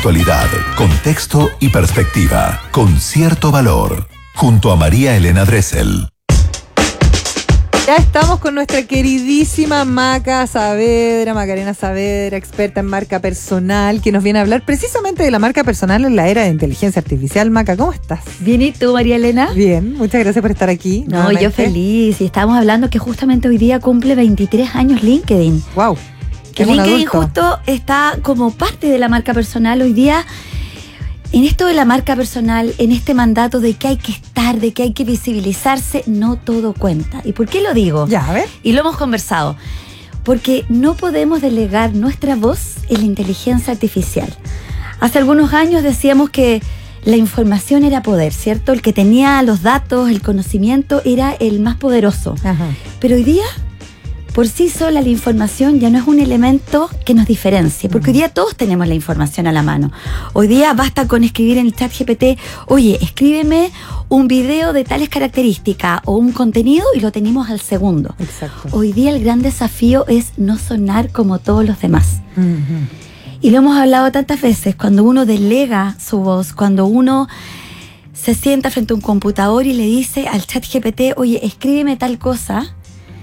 actualidad, contexto y perspectiva, con cierto valor. Junto a María Elena Dressel. Ya estamos con nuestra queridísima Macarena Saavedra, experta en marca personal, que nos viene a hablar precisamente de la marca personal en la era de inteligencia artificial. Maca, ¿cómo estás? Bien, ¿y tú, María Elena? Bien, muchas gracias por estar aquí. No, nuevamente. yo feliz. Y estábamos hablando que justamente hoy día cumple 23 años LinkedIn. Wow. Que LinkedIn justo está como parte de la marca personal hoy día. En esto de la marca personal, en este mandato de que hay que estar, de que hay que visibilizarse, no todo cuenta. ¿Y por qué lo digo? Ya, a ver. Y lo hemos conversado. Porque no podemos delegar nuestra voz en la inteligencia artificial. Hace algunos años decíamos que la información era poder, ¿cierto? El que tenía los datos, el conocimiento, era el más poderoso. Ajá. Pero hoy día, por sí sola, la información ya no es un elemento que nos diferencie, porque hoy día todos tenemos la información a la mano. Hoy día basta con escribir en el ChatGPT, oye, escríbeme un video de tales características o un contenido y lo tenemos al segundo. Exacto. Hoy día el gran desafío es no sonar como todos los demás. Uh-huh. Y lo hemos hablado tantas veces, cuando uno delega su voz, cuando uno se sienta frente a un computador y le dice al ChatGPT, oye, escríbeme tal cosa,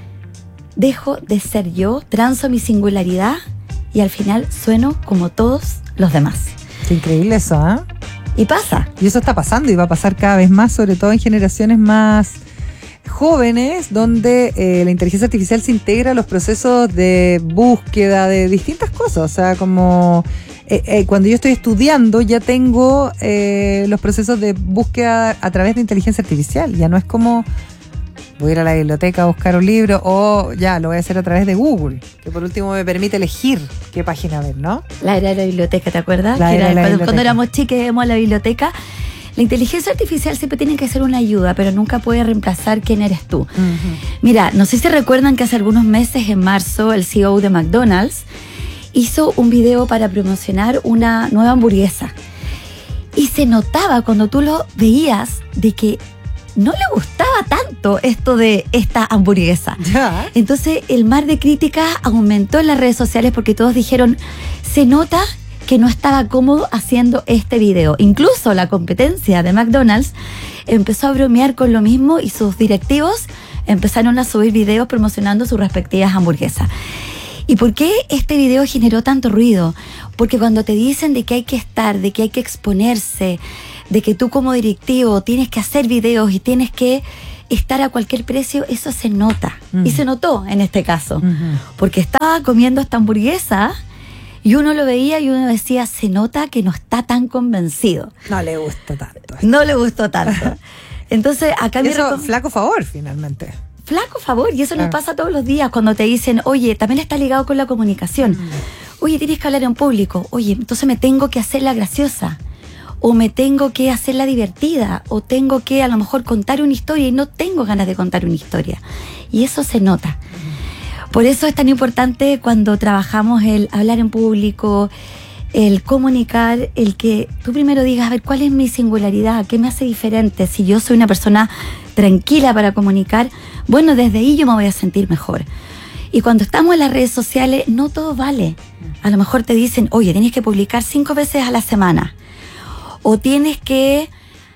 dejo de ser yo, transo mi singularidad y al final sueno como todos los demás. Qué increíble eso, ¿ah? Y pasa. Y eso está pasando y va a pasar cada vez más, sobre todo en generaciones más jóvenes, donde la inteligencia artificial se integra a los procesos de búsqueda de distintas cosas. O sea, como cuando yo estoy estudiando ya tengo los procesos de búsqueda a través de inteligencia artificial. Ya no es como voy a ir a la biblioteca a buscar un libro o ya lo voy a hacer a través de Google, que por último me permite elegir qué página ver, ¿no? La era de la biblioteca, ¿te acuerdas? La era de la biblioteca. Cuando éramos chiques íbamos a la biblioteca. La inteligencia artificial siempre tiene que ser una ayuda, pero nunca puede reemplazar quién eres tú. Uh-huh. Mira, no sé si recuerdan que hace algunos meses, en marzo, el CEO de McDonald's hizo un video para promocionar una nueva hamburguesa. Y se notaba cuando tú lo veías de que no le gustaba tanto esto de esta hamburguesa. Ya. Entonces el mar de críticas aumentó en las redes sociales porque todos dijeron, se nota que no estaba cómodo haciendo este video. Incluso la competencia de McDonald's empezó a bromear con lo mismo y sus directivos empezaron a subir videos promocionando sus respectivas hamburguesas. ¿Y por qué este video generó tanto ruido? Porque cuando te dicen de que hay que estar, de que hay que exponerse, de que tú como directivo tienes que hacer videos y tienes que estar a cualquier precio, eso se nota. Y se notó en este caso. Porque estaba comiendo esta hamburguesa y uno lo veía y uno decía, se nota que no está tan convencido. No le gustó tanto. No le gustó tanto. Entonces, acá eso, flaco favor, finalmente. Flaco favor, y eso nos pasa todos los días cuando te dicen, oye, también está ligado con la comunicación. Oye, tienes que hablar en público. Oye, entonces me tengo que hacer la graciosa. O me tengo que hacer la divertida. O tengo que a lo mejor contar una historia y no tengo ganas de contar una historia. Y eso se nota. Por eso es tan importante cuando trabajamos el hablar en público, el comunicar, el que tú primero digas, a ver, ¿cuál es mi singularidad? ¿Qué me hace diferente? Si yo soy una persona tranquila para comunicar, bueno, desde ahí yo me voy a sentir mejor. Y cuando estamos en las redes sociales, no todo vale. A lo mejor te dicen, oye, tienes que publicar 5 veces a la semana. O tienes que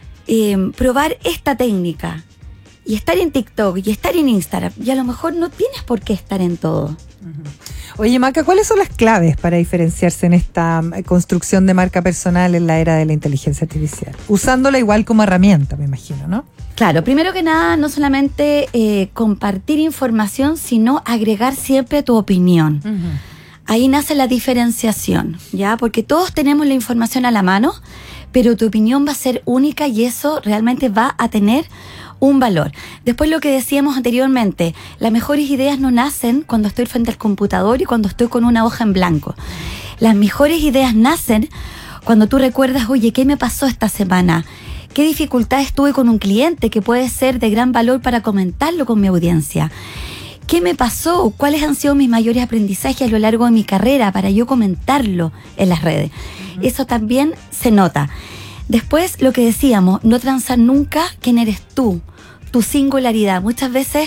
probar esta técnica. Y estar en TikTok y estar en Instagram. Y a lo mejor no tienes por qué estar en todo. Oye, Maca, ¿cuáles son las claves para diferenciarse en esta construcción de marca personal en la era de la inteligencia artificial? Usándola igual como herramienta, me imagino, ¿no? Claro, primero que nada, no solamente compartir información, sino agregar siempre tu opinión. Ahí nace la diferenciación, ¿ya? Porque todos tenemos la información a la mano, pero tu opinión va a ser única y eso realmente va a tener un valor. Después lo que decíamos anteriormente, las mejores ideas no nacen cuando estoy frente al computador y cuando estoy con una hoja en blanco. Las mejores ideas nacen cuando tú recuerdas, oye, ¿qué me pasó esta semana? ¿Qué dificultades tuve con un cliente que puede ser de gran valor para comentarlo con mi audiencia? ¿Qué me pasó? ¿Cuáles han sido mis mayores aprendizajes a lo largo de mi carrera para yo comentarlo en las redes? Eso también se nota. Después, lo que decíamos, no transar nunca quién eres tú, tu singularidad. Muchas veces,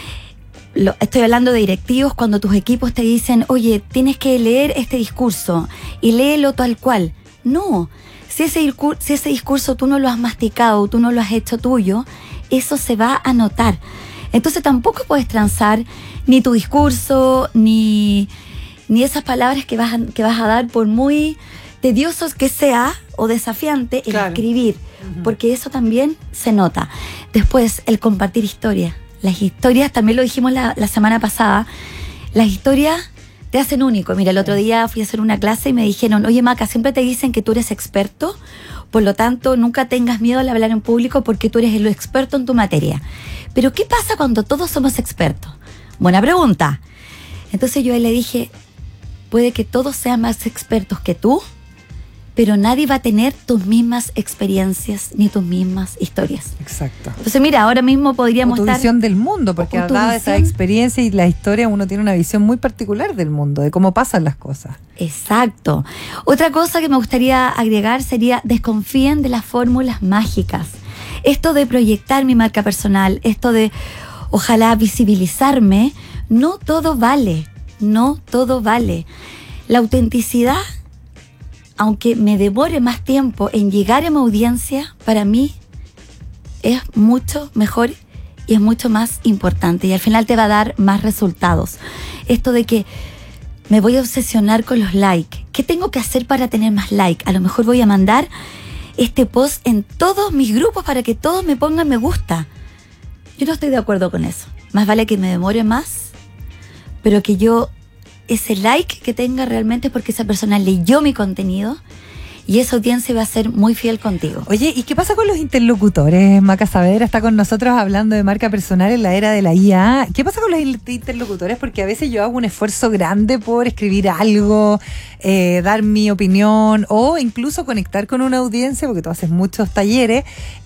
estoy hablando de directivos, cuando tus equipos te dicen, oye, tienes que leer este discurso y léelo tal cual. No, si ese discurso tú no lo has masticado, tú no lo has hecho tuyo, eso se va a notar. Entonces tampoco puedes transar ni tu discurso, ni esas palabras que vas a dar, por muy tediosos que sea o desafiante el escribir, porque eso también se nota. Después, el compartir historias. Las historias, también lo dijimos la semana pasada, las historias te hacen único. Mira, el otro día fui a hacer una clase y me dijeron, oye Maca, siempre te dicen que tú eres experto, por lo tanto nunca tengas miedo al hablar en público porque tú eres el experto en tu materia. Pero ¿qué pasa cuando todos somos expertos? Buena pregunta. Entonces yo ahí le dije, puede que todos sean más expertos que tú, pero nadie va a tener tus mismas experiencias ni tus mismas historias. Exacto. Entonces mira, ahora mismo podríamos tu estar... visión del mundo, porque dada esa experiencia y la historia, uno tiene una visión muy particular del mundo, de cómo pasan las cosas. Exacto. Otra cosa que me gustaría agregar sería, desconfíen de las fórmulas mágicas. Esto de proyectar mi marca personal, esto de ojalá visibilizarme, no todo vale, no todo vale. La autenticidad, aunque me demore más tiempo en llegar a mi audiencia, para mí es mucho mejor y es mucho más importante y al final te va a dar más resultados. Esto de que me voy a obsesionar con los likes. ¿Qué tengo que hacer para tener más likes? A lo mejor voy a mandar este post en todos mis grupos para que todos me pongan me gusta. Yo no estoy de acuerdo con eso. Más vale que me demore más, pero que yo, ese like que tenga realmente es porque esa persona leyó mi contenido y esa audiencia va a ser muy fiel contigo. Oye, ¿y qué pasa con los interlocutores? Maca Saavedra está con nosotros hablando de marca personal en la era de la IA. ¿Qué pasa con los interlocutores? Porque a veces yo hago un esfuerzo grande por escribir algo, dar mi opinión o incluso conectar con una audiencia, porque tú haces muchos talleres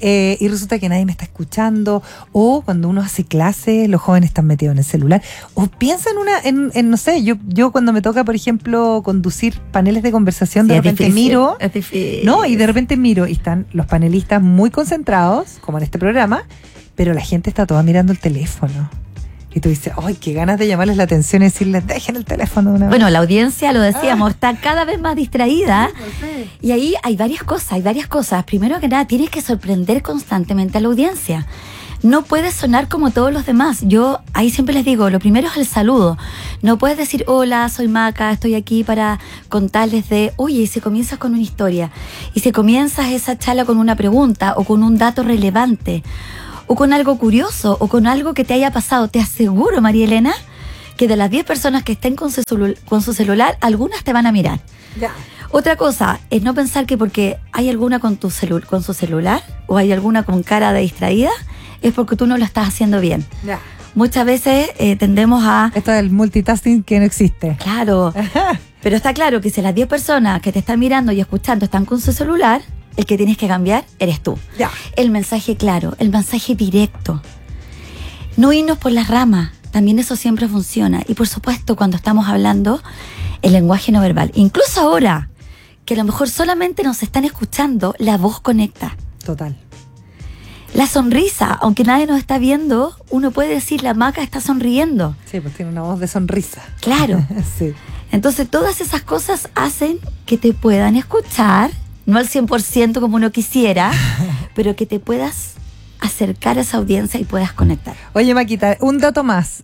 y resulta que nadie me está escuchando, o cuando uno hace clases, los jóvenes están metidos en el celular, o piensa en no sé, yo cuando me toca, por ejemplo, conducir paneles de conversación, de repente miro... No, y de repente miro y están los panelistas muy concentrados, como en este programa, pero la gente está toda mirando el teléfono. Y tú dices, ¡ay, qué ganas de llamarles la atención y decirles, dejen el teléfono de una vez! Bueno, la audiencia, lo decíamos, está cada vez más distraída. Sí. Y ahí hay varias cosas. Primero que nada, tienes que sorprender constantemente a la audiencia. No puedes sonar como todos los demás. Yo ahí siempre les digo, lo primero es el saludo. No puedes decir, hola, soy Maca, estoy aquí para contarles de... Oye, y si comienzas con una historia, y si comienzas esa charla con una pregunta, o con un dato relevante, o con algo curioso, o con algo que te haya pasado, te aseguro, María Elena, que de las 10 personas que estén con su celular, algunas te van a mirar. Ya. Otra cosa es no pensar que porque hay alguna con su celular, o hay alguna con cara de distraída, es porque tú no lo estás haciendo bien. Ya. Muchas veces tendemos a... Esto del multitasking que no existe. Claro, pero está claro que si las 10 personas que te están mirando y escuchando están con su celular, el que tienes que cambiar eres tú. Ya. El mensaje claro, el mensaje directo. No irnos por las ramas, también eso siempre funciona. Y por supuesto, cuando estamos hablando, el lenguaje no verbal. Incluso ahora, que a lo mejor solamente nos están escuchando, la voz conecta. Total. La sonrisa, aunque nadie nos está viendo, uno puede decir, la Maca está sonriendo. Sí, pues tiene una voz de sonrisa. Claro. Sí. Entonces, todas esas cosas hacen que te puedan escuchar, no al 100% como uno quisiera, pero que te puedas acercar a esa audiencia y puedas conectar. Oye, Maquita, un dato más.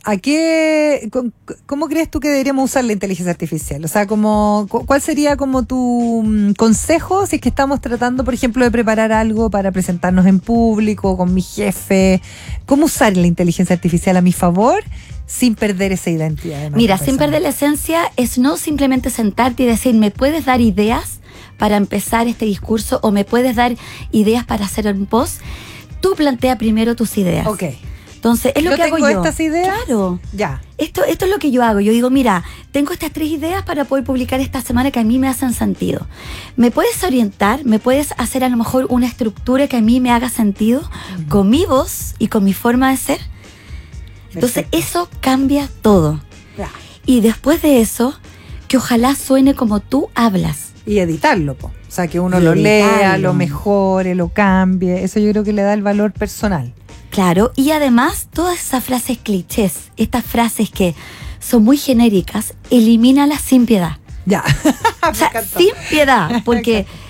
¿Cómo crees tú que deberíamos usar la inteligencia artificial? O sea, ¿cuál sería como tu consejo si es que estamos tratando, por ejemplo, de preparar algo para presentarnos en público, con mi jefe? ¿Cómo usar la inteligencia artificial a mi favor sin perder esa identidad? Mira, sin perder la esencia es no simplemente sentarte y decir, ¿me puedes dar ideas para empezar este discurso o me puedes dar ideas para hacer un post? Tú plantea primero tus ideas. Ok. Entonces, es lo que hago yo. ¿Tengo estas ideas? Claro. Ya. Esto es lo que yo hago. Yo digo, mira, tengo estas 3 ideas para poder publicar esta semana que a mí me hacen sentido. ¿Me puedes orientar? ¿Me puedes hacer a lo mejor una estructura que a mí me haga sentido con mi voz y con mi forma de ser? Entonces, eso cambia todo. Ya. Y después de eso, que ojalá suene como tú hablas. Y editarlo, po. O sea, que uno lo lea, lo mejore, lo cambie. Eso yo creo que le da el valor personal. Claro, y además todas esas frases clichés, estas frases que son muy genéricas, elimínalas sin piedad. Ya. O sea, sin piedad, porque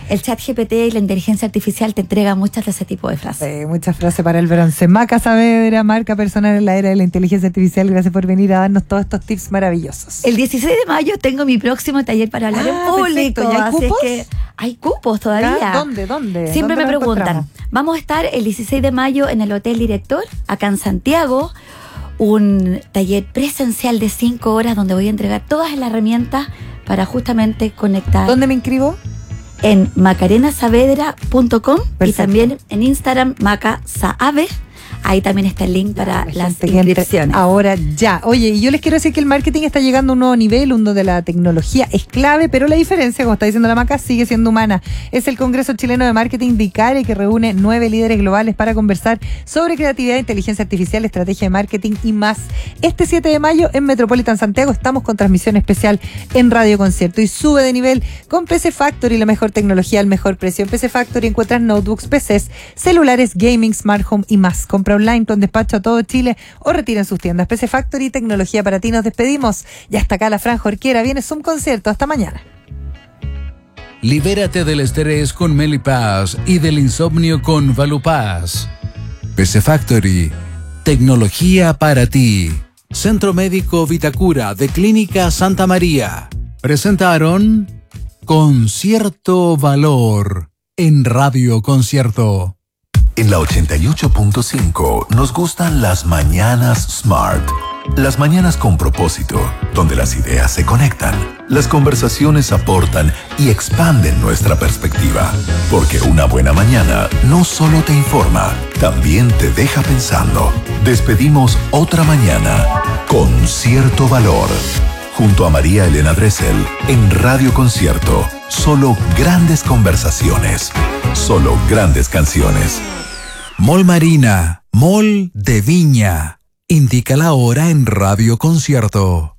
el chat GPT y la inteligencia artificial te entrega muchas de ese tipo de frases. Muchas frases para el bronce. Maca Saavedra, marca personal en la era de la inteligencia artificial. Gracias por venir a darnos todos estos tips maravillosos. El 16 de mayo tengo mi próximo taller para hablar en público. Perfecto. ¿Y hay cupos? Es que hay cupos todavía. ¿Dónde? Siempre ¿Dónde me lo preguntan. encontramos? Vamos a estar el 16 de mayo en el Hotel Director, acá en Santiago. Un taller presencial de 5 horas donde voy a entregar todas las herramientas para justamente conectar. ¿Dónde me inscribo? En macarenasaavedra.com y Perfecto. también en Instagram macasaaver. Ahí también está el link para las gente que entre inscripciones. ahora ya. Oye, y yo les quiero decir que el marketing está llegando a un nuevo nivel, donde la tecnología es clave, pero la diferencia, como está diciendo la Maca, sigue siendo humana. Es el Congreso Chileno de Marketing de ICARE, que reúne 9 líderes globales para conversar sobre creatividad, inteligencia artificial, estrategia de marketing y más. Este 7 de mayo en Metropolitan Santiago estamos con transmisión especial en Radio Concierto y sube de nivel con PC Factory, la mejor tecnología al mejor precio. En PC Factory encuentras notebooks, PCs, celulares, gaming, smart home y más. Compra online con despacho a todo Chile o retira en sus tiendas. PC Factory, tecnología para ti. Nos despedimos. Ya está acá la Franja Orquera. Viene Zoom Concierto. Hasta mañana. Libérate del estrés con Melipaz y del insomnio con Valupaz. PC Factory, tecnología para ti. Centro Médico Vitacura de Clínica Santa María. Presentaron Con Cierto Valor en Radio Concierto. En la 88.5 nos gustan las mañanas Smart. Las mañanas con propósito, donde las ideas se conectan, las conversaciones aportan y expanden nuestra perspectiva. Porque una buena mañana no solo te informa, también te deja pensando. Despedimos otra mañana con cierto valor. Junto a María Elena Dressel en Radio Concierto. Solo grandes conversaciones. Solo grandes canciones. Mall Marina, Mall de Viña. Indica la hora en Radio Concierto.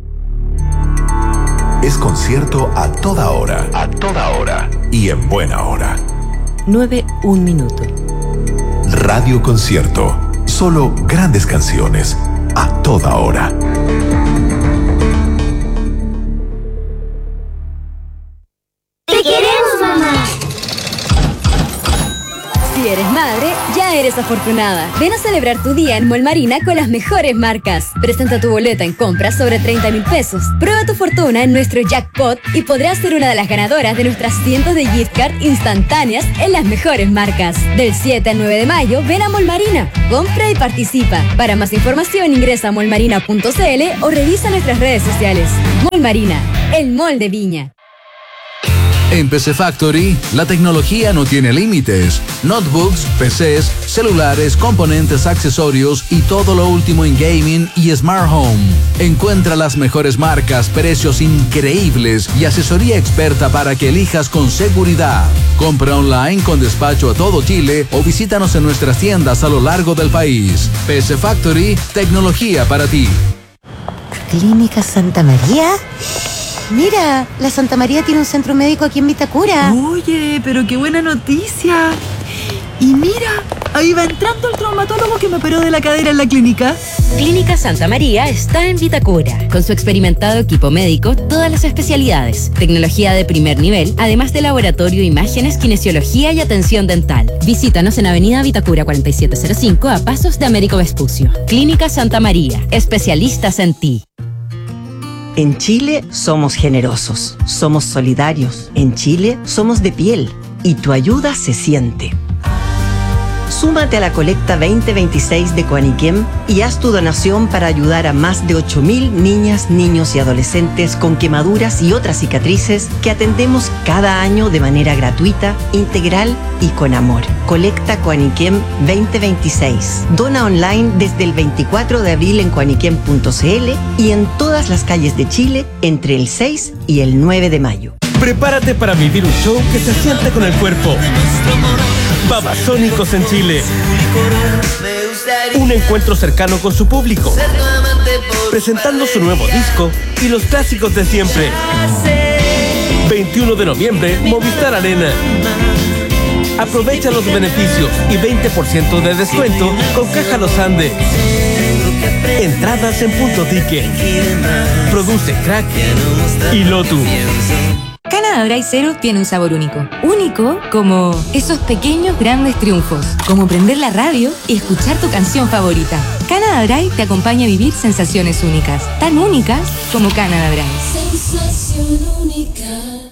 Es concierto a toda hora. A toda hora. Y en buena hora. 9:01. Radio Concierto. Solo grandes canciones. A toda hora. ¡Te queremos, mamá! Si eres madre, ya eres afortunada. Ven a celebrar tu día en Mall Marina con las mejores marcas. Presenta tu boleta en compras sobre 30,000 pesos. Prueba tu fortuna en nuestro jackpot y podrás ser una de las ganadoras de nuestras cientos de gift card instantáneas en las mejores marcas. Del 7 al 9 de mayo, ven a Mall Marina. Compra y participa. Para más información ingresa a mallmarina.cl o revisa nuestras redes sociales. Mall Marina, el mall de Viña. En PC Factory, la tecnología no tiene límites. Notebooks, PCs, celulares, componentes, accesorios y todo lo último en gaming y smart home. Encuentra las mejores marcas, precios increíbles y asesoría experta para que elijas con seguridad. Compra online con despacho a todo Chile o visítanos en nuestras tiendas a lo largo del país. PC Factory, tecnología para ti. ¿Clínica Santa María? Mira, la Santa María tiene un centro médico aquí en Vitacura. Oye, pero qué buena noticia. Y mira, ahí va entrando el traumatólogo que me operó de la cadera en la clínica. Clínica Santa María está en Vitacura. Con su experimentado equipo médico, todas las especialidades, tecnología de primer nivel, además de laboratorio, imágenes, kinesiología y atención dental. Visítanos en Avenida Vitacura 4705 a pasos de Américo Vespucio. Clínica Santa María, especialistas en ti. En Chile somos generosos, somos solidarios. En Chile somos de piel y tu ayuda se siente. Súmate a la colecta 2026 de Coaniquem y haz tu donación para ayudar a más de 8.000 niñas, niños y adolescentes con quemaduras y otras cicatrices que atendemos cada año de manera gratuita, integral y con amor. Colecta Coaniquem 2026. Dona online desde el 24 de abril en coaniquem.cl y en todas las calles de Chile entre el 6 y el 9 de mayo. Prepárate para vivir un show que se siente con el cuerpo. Babasónicos en Chile. Un encuentro cercano con su público, presentando su nuevo disco y los clásicos de siempre. 21 de noviembre, Movistar Arena. Aprovecha los beneficios y 20% de descuento con Caja Los Andes. Entradas en Punto Ticket. Produce Crack y Lotus. Canadá Canada Dry Zero tiene un sabor único. Único como esos pequeños grandes triunfos. Como prender la radio y escuchar tu canción favorita. Canada Dry te acompaña a vivir sensaciones únicas. Tan únicas como Canada Dry. Sensación única.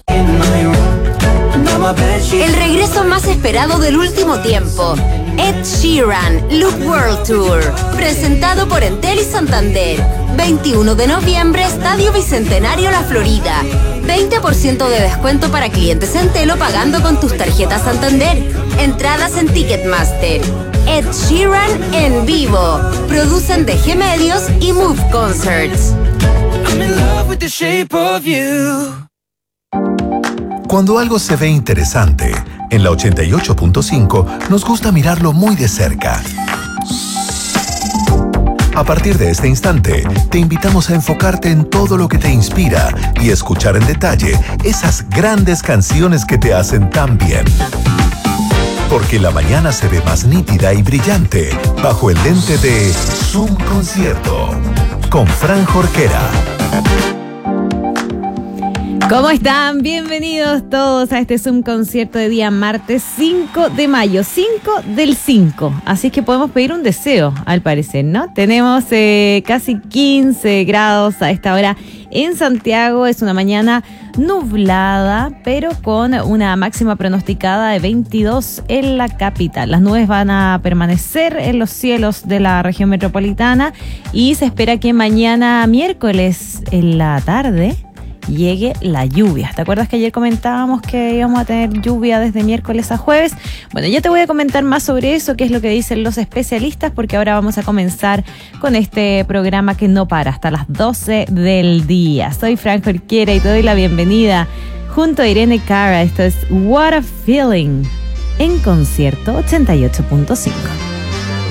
El regreso más esperado del último tiempo. Ed Sheeran, Look World Tour. Presentado por Entel y Santander. 21 de noviembre, Estadio Bicentenario La Florida. 20% de descuento para clientes Entel o pagando con tus tarjetas Santander. Entradas en Ticketmaster. Ed Sheeran en vivo. Producen DG Medios y Move Concerts. I'm in love with the shape of you. Cuando algo se ve interesante, en la 88.5 nos gusta mirarlo muy de cerca. A partir de este instante, te invitamos a enfocarte en todo lo que te inspira y escuchar en detalle esas grandes canciones que te hacen tan bien. Porque la mañana se ve más nítida y brillante bajo el lente de Zoom Concierto con Fran Jorquera. ¿Cómo están? Bienvenidos todos a este Zoom Concierto de día martes 5 de mayo, 5 del 5. Así que podemos pedir un deseo, al parecer, ¿no? Tenemos casi 15 grados a esta hora en Santiago. Es una mañana nublada, pero con una máxima pronosticada de 22 en la capital. Las nubes van a permanecer en los cielos de la región metropolitana y se espera que mañana miércoles en la tarde llegue la lluvia. ¿Te acuerdas que ayer comentábamos que íbamos a tener lluvia desde miércoles a jueves? Bueno, ya te voy a comentar más sobre eso, qué es lo que dicen los especialistas, porque ahora vamos a comenzar con este programa que no para hasta las 12 del día. Soy Fran Jorquera y te doy la bienvenida junto a Irene Cara. Esto es What a Feeling en Concierto 88.5.